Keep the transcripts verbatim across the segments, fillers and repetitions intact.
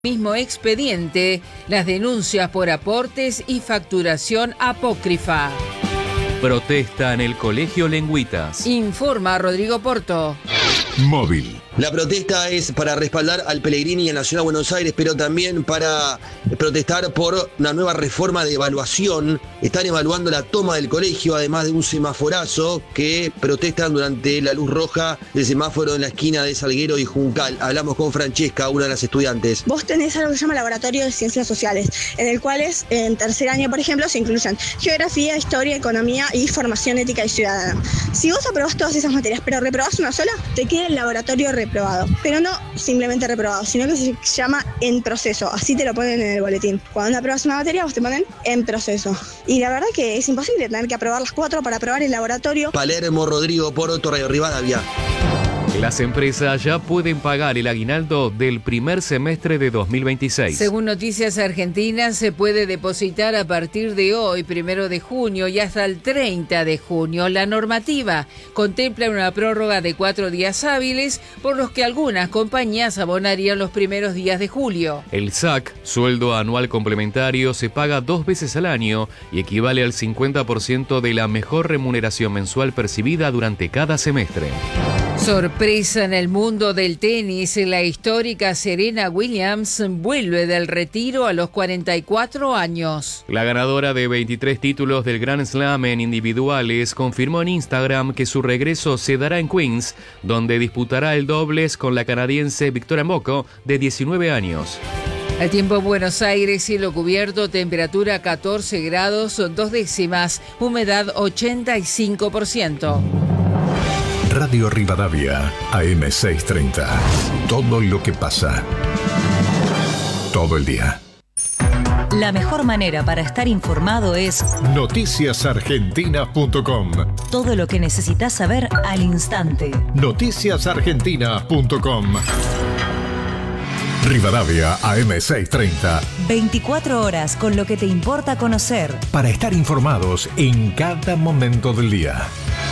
Mismo expediente, las denuncias por aportes y facturación apócrifa. Protesta en el Colegio Lengüitas. Informa Rodrigo Porto. Móvil. La protesta es para respaldar al Pellegrini en la Ciudad de Buenos Aires, pero también para protestar por una nueva reforma de evaluación. Están evaluando la toma del colegio, además de un semaforazo que protestan durante la luz roja del semáforo en la esquina de Salguero y Juncal. Hablamos con Francesca, una de las estudiantes. Vos tenés algo que se llama Laboratorio de Ciencias Sociales, en el cual es, en tercer año, por ejemplo, se incluyen geografía, historia, economía y formación ética y ciudadana. Si vos aprobás todas esas materias, pero reprobás una sola, te queda el laboratorio reprobado. Pero no simplemente reprobado, sino que se llama en proceso. Así te lo ponen en el boletín. Cuando aprobas una materia, vos te ponen en proceso. Y la verdad que es imposible tener que aprobar las cuatro para aprobar el laboratorio. Palermo, Rodrigo Porto, Radio Rivadavia. Las empresas ya pueden pagar el aguinaldo del primer semestre de dos mil veintiséis. Según Noticias Argentinas, se puede depositar a partir de hoy, primero de junio, y hasta el treinta de junio. La normativa contempla una prórroga de cuatro días hábiles, por los que algunas compañías abonarían los primeros días de julio. El S A C, sueldo anual complementario, se paga dos veces al año y equivale al cincuenta por ciento de la mejor remuneración mensual percibida durante cada semestre. Sorpresa en el mundo del tenis, la histórica Serena Williams vuelve del retiro a los cuarenta y cuatro años. La ganadora de veintitrés títulos del Grand Slam en individuales confirmó en Instagram que su regreso se dará en Queens, donde disputará el dobles con la canadiense Victoria Mboko, de diecinueve años. El tiempo en Buenos Aires, cielo cubierto, temperatura catorce grados, dos décimas, humedad ochenta y cinco por ciento. Radio Rivadavia, A M seiscientos treinta. Todo lo que pasa. Todo el día. La mejor manera para estar informado es noticias argentina punto com. Todo lo que necesitas saber al instante. noticias argentina punto com. Rivadavia, A M seiscientos treinta. veinticuatro horas con lo que te importa conocer. Para estar informados en cada momento del día.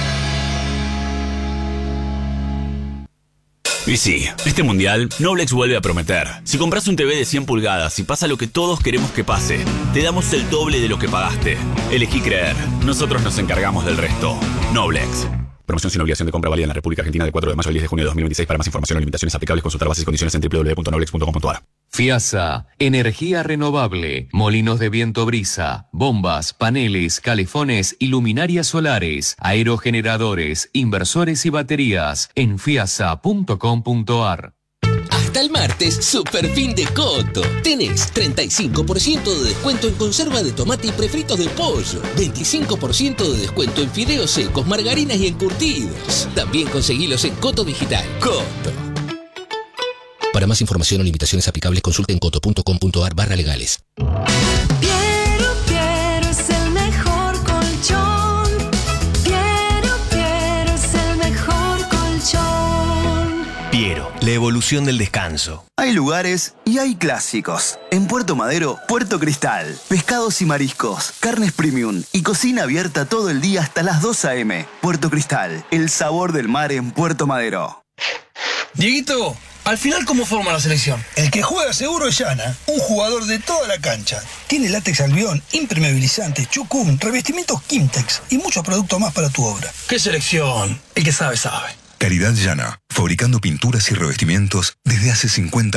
Y sí, este mundial, Noblex vuelve a prometer. Si compras un T V de cien pulgadas y pasa lo que todos queremos que pase, te damos el doble de lo que pagaste. Elegí creer. Nosotros nos encargamos del resto. Noblex. Promoción sin obligación de compra válida en la República Argentina de cuatro de mayo al diez de junio de dos mil veintiséis. Para más información o limitaciones aplicables, consultar bases y condiciones en doble u doble u doble u punto noblex punto com punto a r. FIASA, energía renovable, molinos de viento brisa, bombas, paneles, calefones y luminarias solares, aerogeneradores, inversores y baterías en fiasa punto com punto a r. Hasta el martes, super fin de Coto. Tenés treinta y cinco por ciento de descuento en conserva de tomate y prefritos de pollo. veinticinco por ciento de descuento en fideos secos, margarinas y encurtidos. También conseguilos en Coto Digital. Coto. Para más información o limitaciones aplicables, consulte en coto punto com punto a r barra legales. Piero, Piero es el mejor colchón. Piero, Piero es el mejor colchón. Piero, la evolución del descanso. Hay lugares y hay clásicos. En Puerto Madero, Puerto Cristal. Pescados y mariscos, carnes premium y cocina abierta todo el día hasta las dos a eme. Puerto Cristal, el sabor del mar en Puerto Madero. Dieguito, al final, ¿cómo forma la selección? El que juega seguro es Yana, un jugador de toda la cancha. Tiene látex albión, impermeabilizante, chucum, revestimientos Kimtex y muchos productos más para tu obra. ¿Qué selección? El que sabe, sabe. Caridad Yana, fabricando pinturas y revestimientos desde hace cincuenta